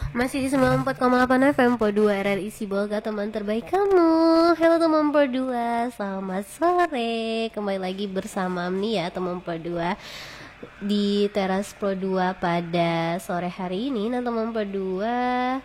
Masih di 94,8 FM Po 2 RRI Sibolga, teman terbaik kamu. Halo teman Po 2, selamat sore. Kembali lagi bersama Amni ya teman Po 2 di teras Pro 2 pada sore hari ini. Nah teman Po 2,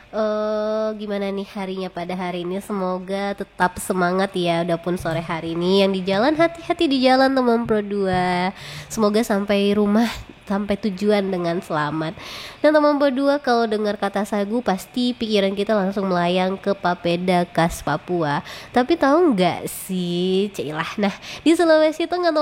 gimana nih harinya pada hari ini? Semoga tetap semangat ya, udah pun sore hari ini. Yang di jalan, hati-hati di jalan teman Pro 2. Semoga sampai rumah, sampai tujuan dengan selamat. Nah teman Pro 2, kalau dengar kata sagu pasti pikiran kita langsung melayang ke papeda khas Papua. Tapi tahu nggak sih, Cilah, nah di Sulawesi Tengah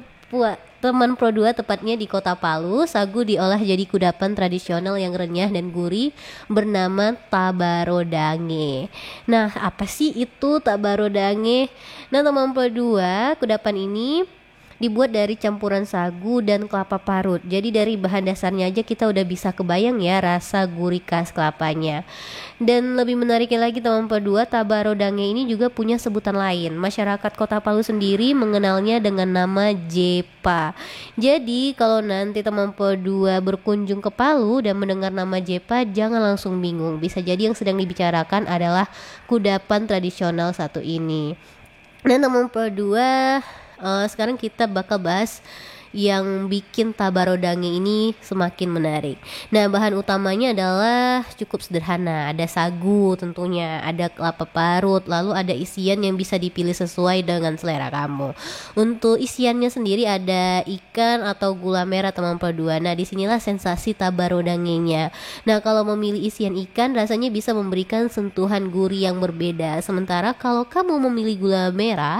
teman Pro 2, tepatnya di Kota Palu, sagu diolah jadi kudapan tradisional yang renyah dan gurih bernama tabarodange. Nah, apa sih itu tabarodange? Nah, teman Pro 2, kudapan ini dibuat dari campuran sagu dan kelapa parut. Jadi dari bahan dasarnya aja kita udah bisa kebayang ya rasa gurih khas kelapanya. Dan lebih menariknya lagi teman Pro 2, tabarodange ini juga punya sebutan lain. Masyarakat Kota Palu sendiri mengenalnya dengan nama jepa. Jadi kalau nanti teman Pro 2 berkunjung ke Palu dan mendengar nama jepa, jangan langsung bingung. Bisa jadi yang sedang dibicarakan adalah kudapan tradisional satu ini. Nah teman Pro 2, sekarang kita bakal bahas yang bikin tabarodange ini semakin menarik. Nah, bahan utamanya adalah cukup sederhana. Ada sagu tentunya, ada kelapa parut, lalu ada isian yang bisa dipilih sesuai dengan selera kamu. Untuk isiannya sendiri ada ikan atau gula merah teman Pro 2. Nah, disinilah sensasi tabarodangenya. Nah, kalau memilih isian ikan rasanya bisa memberikan sentuhan gurih yang berbeda. Sementara kalau kamu memilih gula merah,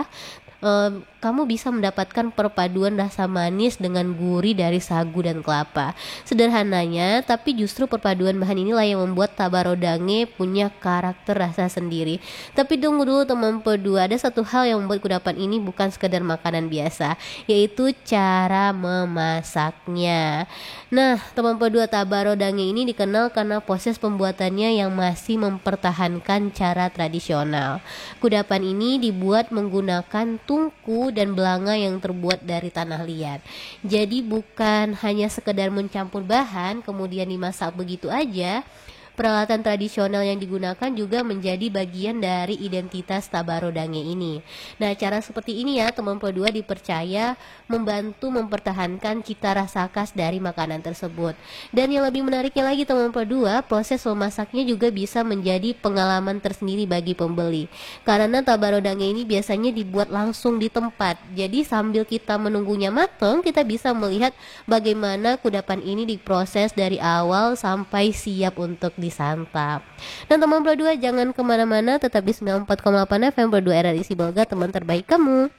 kamu bisa mendapatkan perpaduan rasa manis dengan gurih dari sagu dan kelapa. Sederhananya, tapi justru perpaduan bahan inilah yang membuat tabarodange punya karakter rasa sendiri. Tapi tunggu dulu teman Pro 2, ada satu hal yang membuat kudapan ini bukan sekedar makanan biasa, yaitu cara memasaknya. Nah, teman Pro 2, tabarodange ini dikenal karena proses pembuatannya yang masih mempertahankan cara tradisional. Kudapan ini dibuat menggunakan tungku dan belanga yang terbuat dari tanah liat. Jadi bukan hanya sekedar mencampur bahan kemudian dimasak begitu aja. Peralatan tradisional yang digunakan juga menjadi bagian dari identitas tabarodange ini. Nah, cara seperti ini ya teman Pro 2 dipercaya membantu mempertahankan cita rasa khas dari makanan tersebut. Dan yang lebih menariknya lagi teman Pro 2, proses memasaknya juga bisa menjadi pengalaman tersendiri bagi pembeli. Karena tabarodange ini biasanya dibuat langsung di tempat. Jadi sambil kita menunggunya matang, kita bisa melihat bagaimana kudapan ini diproses dari awal sampai siap untuk disantap. Dan teman Pro 2 jangan kemana-mana, tetap di 94,8 FM Pro 2 RRI Sibolga, teman terbaik kamu.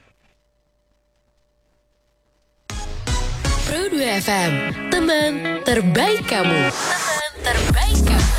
Pro 2 FM, teman terbaik kamu. Teman terbaik kamu.